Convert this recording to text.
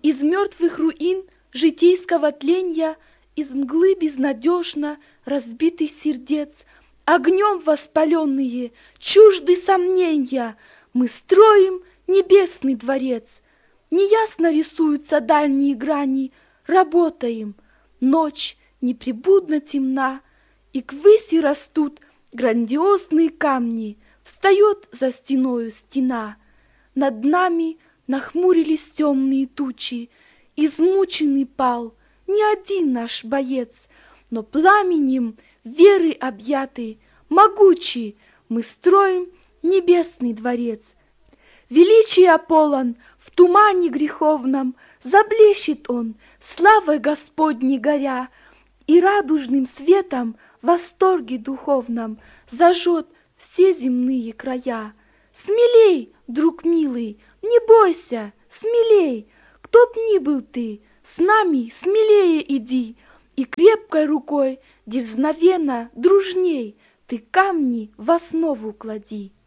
Из мертвых руин житейского тленья, из мглы безнадежно разбитых сердец, огнем воспаленные, чужды сомнения, мы строим небесный дворец. Неясно рисуются дальние грани, работаем. Ночь неприбудно темна, и к выси растут грандиозные камни, встает за стеною стена. Над нами нахмурились темные тучи, измученный пал не один наш боец, но пламенем веры объятый, могучий, мы строим небесный дворец. Величия полон, в тумане греховном заблещет он, славой Господней горя, и радужным светом в восторге духовном зажжет все земные края. Смелей, друг милый, не бойся, смелей, кто б ни был ты, с нами смелее иди, и крепкой рукой, дерзновенно, дружней, ты камни в основу клади.